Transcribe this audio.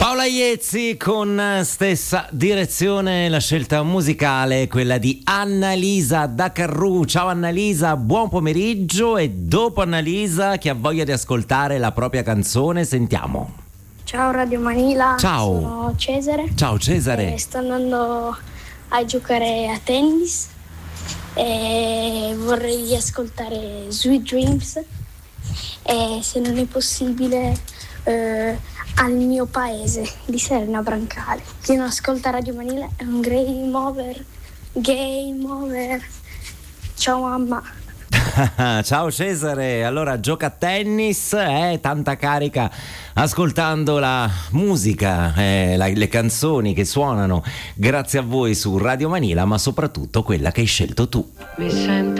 Paola Iezzi con stessa direzione, la scelta musicale è quella di Annalisa da Carrù. Ciao Annalisa, buon pomeriggio. E dopo Annalisa, chi ha voglia di ascoltare la propria canzone, sentiamo. Ciao Radio Manila. Ciao. Sono Cesare. Ciao Cesare. Sto andando a giocare a tennis e vorrei ascoltare Sweet Dreams e, se non è possibile, Al mio paese di Serena Brancale. Chi non ascolta Radio Manila è un game over. Ciao mamma. Ciao Cesare, allora gioca a tennis, tanta carica ascoltando la musica, le canzoni che suonano grazie a voi su Radio Manila, ma soprattutto quella che hai scelto tu. Mi sento